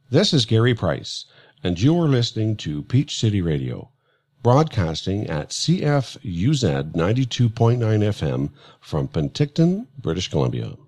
This is Gary Price, and you are listening to Peach City Radio, broadcasting at CFUZ 92.9 FM from Penticton, British Columbia.